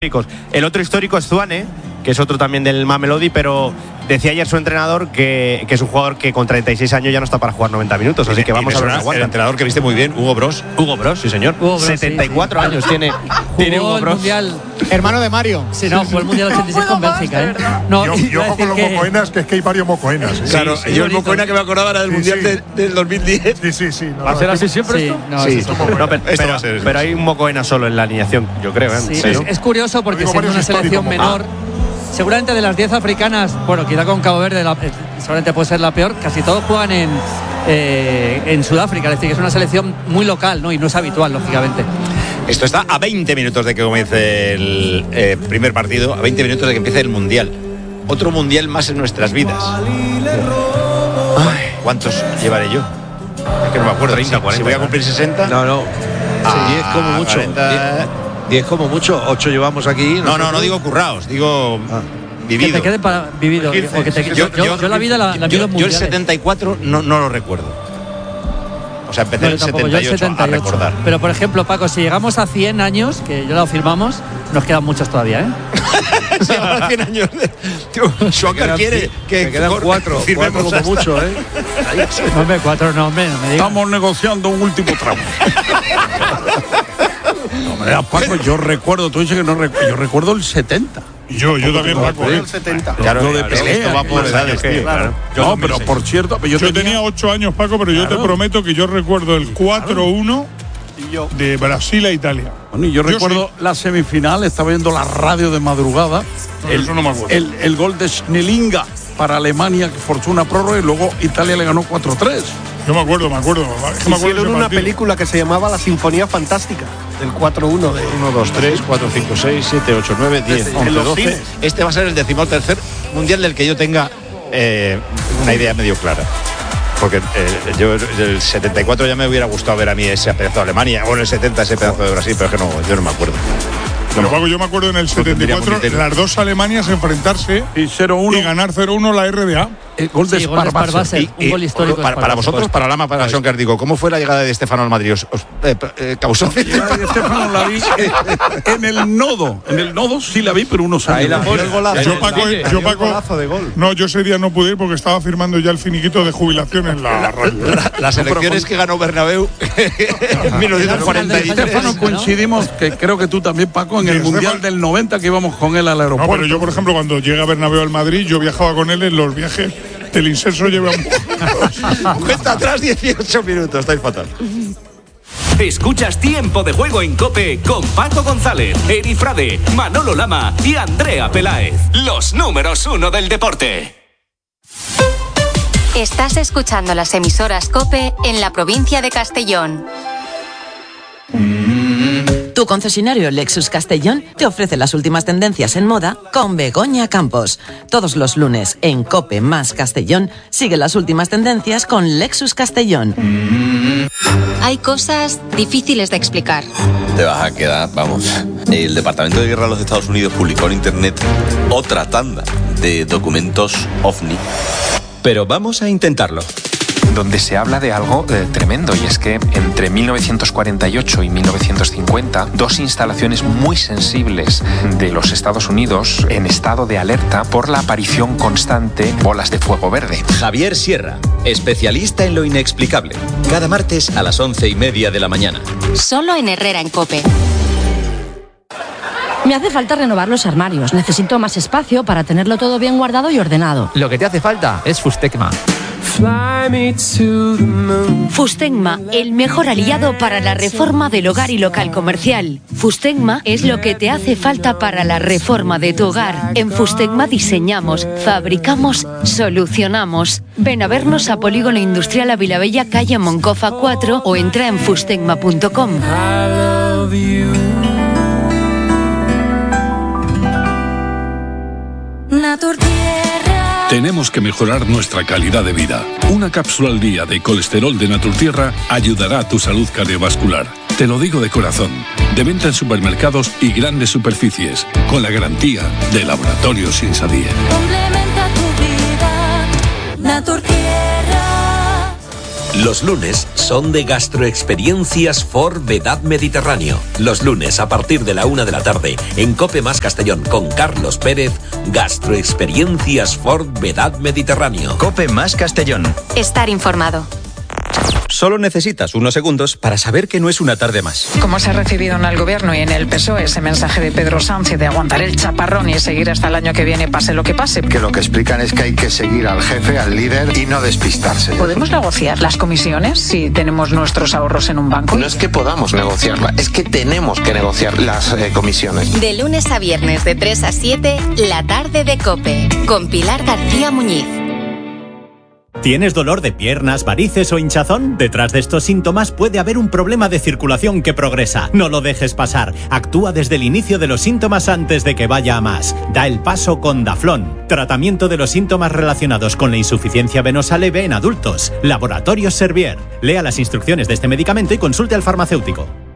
El otro histórico es Zwane, que es otro también del Mamelodi, pero decía ayer su entrenador que es un jugador que con 36 años ya no está para jugar 90 minutos, así que vamos a ver. El entrenador que viste muy bien, Hugo Bros. Hugo Bros, sí señor. Bros, 74 sí. años tiene Hugo Bros. Mundial. Hermano de Mario. Sí, no, jugó el Mundial 86 con Bélgica, ¿eh? No, yo ojo con los mocoenas, que es que hay varios mocoenas. ¿eh? Claro, sí, yo el mocoena que me acordaba era del Mundial del 2010. Sí. No, ¿Va a ser así siempre Sí, esto? no, Sí. sí. No, pero hay un Mocoena solo en la alineación, yo creo. Sí, ¿Sí? es curioso porque Digo, siendo una varios selección históricos, menor, seguramente de las 10 africanas, bueno, quizá con Cabo Verde seguramente puede ser la peor, casi todos juegan en Sudáfrica, es decir, que es una selección muy local, ¿no? Y no es habitual, lógicamente. Esto está a 20 minutos de que comience el primer partido, a 20 minutos de que empiece el Mundial. Otro Mundial más en nuestras vidas. ¿Cuántos llevaré yo? Es que no me acuerdo. 30, 40, si voy a cumplir 60. No. 10 como mucho. 40. 10 como mucho. 8 llevamos aquí. No digo curraos, digo vivido. Que te quede para vivido. 15, O que te, sí, yo la vida la vivo en Yo el mundiales. 74 no lo recuerdo. O sea, empecé No, en el tampoco, yo 78 a recordar. Pero, por ejemplo, Paco, si llegamos a 100 años, que ya lo firmamos, nos quedan muchos todavía, ¿eh? Sí, ahora 100 años. Schwager quiere que me quedan 4 como hasta. mucho, ¿eh? No, hombre, 4 no, hombre, no me digas. Estamos negociando un último tramo. No, Paco, yo recuerdo, tú dices que no recuerdo, yo recuerdo el 70. Yo también Paco. El 70. Claro, Lo de es que pelea, esto va por edades, tío. Claro. No, pero por cierto, yo tenía 8 años, Paco, pero yo te prometo que yo recuerdo el 4-1 de Brasil a Italia. Bueno, y yo recuerdo la semifinal, estaba viendo la radio de madrugada. Eso no me acuerdo. El gol de Schneelinga para Alemania, que forzó una prórroga y luego Italia le ganó 4-3. Yo me acuerdo. Es que me acuerdo Hicieron ese una partido. película que se llamaba La Sinfonía Fantástica, del 4-1 de 1, 2, 3, 4, 5, 6, 7, 8, 9, 10, en 11, los 12. cines. Este va a ser el 13º Mundial del que yo tenga una idea medio clara. Porque yo del 74 ya me hubiera gustado ver a mí ese pedazo de Alemania, o en el 70 ese pedazo de Brasil, pero es que yo no me acuerdo. Pero Paco, yo me acuerdo en el 74 las dos Alemanias enfrentarse Y 0-1. y ganar 0-1 la RDA. El gol de Sí, gol de Sparvasser. Sparvasser. Un gol histórico. Para vosotros, para Lama, para Sonker, digo, ¿cómo fue la llegada de Stefano al Madrid? ¿Os causó? Estefano la vi en el nodo. En el nodo sí la vi, pero unos años. Ahí la pone. Yo, Paco, un golazo de gol. no, yo ese día no pude ir porque estaba firmando ya el finiquito de jubilación en la radio. Las elecciones que ganó Bernabéu en 1943. Estefano coincidimos, que creo que tú también, Paco, en el Sí, Mundial Estefano- del 90 que íbamos con él al No, aeropuerto. pero yo, por ejemplo, cuando llega Bernabéu al Madrid, yo viajaba con él en los viajes del inserso lleva Cuenta atrás 18 minutos, estáis fatal. Escuchas Tiempo de Juego en COPE con Paco González, Eri Frade, Manolo Lama y Andrea Peláez. Los números 1 del deporte. Estás escuchando las emisoras COPE en la provincia de Castellón. Tu concesionario Lexus Castellón te ofrece las últimas tendencias en moda con Begoña Campos. Todos los lunes en COPE más Castellón sigue las últimas tendencias con Lexus Castellón. Hay cosas difíciles de explicar. Te vas a quedar, vamos. El Departamento de Guerra de los Estados Unidos publicó en internet otra tanda de documentos OVNI. Pero vamos a intentarlo. Donde se habla de algo tremendo, y es que entre 1948 y 1950, dos instalaciones muy sensibles de los Estados Unidos en estado de alerta por la aparición constante de bolas de fuego verde. Javier Sierra, especialista en lo inexplicable. Cada martes a las 11:30 de la mañana. Solo en Herrera en COPE. Me hace falta renovar los armarios. Necesito más espacio para tenerlo todo bien guardado y ordenado. Lo que te hace falta es Fustecma. Fustecma, el mejor aliado para la reforma del hogar y local comercial. Fustecma es lo que te hace falta para la reforma de tu hogar. En Fustecma diseñamos, fabricamos, solucionamos. Ven a vernos a Polígono Industrial a Vilabella, calle Moncofa 4 o entra en fustecma.com. Tenemos que mejorar nuestra calidad de vida. Una cápsula al día de colesterol de Naturtierra ayudará a tu salud cardiovascular. Te lo digo de corazón. De venta en supermercados y grandes superficies, con la garantía de Laboratorios Insadie. Complementa tu vida, Naturtierra. Los lunes son de Gastroexperiencias for Vedad Mediterráneo. Los lunes a partir de la 1 de la tarde en COPE más Castellón con Carlos Pérez, Gastroexperiencias for Vedad Mediterráneo. COPE más Castellón. Estar informado. Solo necesitas unos segundos para saber que no es una tarde más. ¿Cómo se ha recibido en el Gobierno y en el PSOE ese mensaje de Pedro Sánchez de aguantar el chaparrón y seguir hasta el año que viene, pase lo que pase? Que lo que explican es que hay que seguir al jefe, al líder y no despistarse. ¿Podemos negociar las comisiones si tenemos nuestros ahorros en un banco? No es que podamos negociarla, es que tenemos que negociar las comisiones. De lunes a viernes de 3 a 7, la tarde de COPE, con Pilar García Muñiz. ¿Tienes dolor de piernas, varices o hinchazón? Detrás de estos síntomas puede haber un problema de circulación que progresa. No lo dejes pasar. Actúa desde el inicio de los síntomas antes de que vaya a más. Da el paso con Daflón. Tratamiento de los síntomas relacionados con la insuficiencia venosa leve en adultos. Laboratorios Servier. Lea las instrucciones de este medicamento y consulte al farmacéutico.